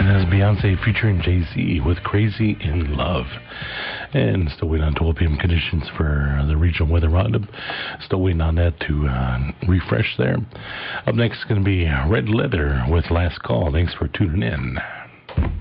as Beyonce featuring Jay-Z with Crazy in Love. And still waiting on 12 p.m. conditions for the regional weather roundup. Still waiting on that to refresh there. Up next is going to be Red Leather with Last Call. Thanks for tuning in.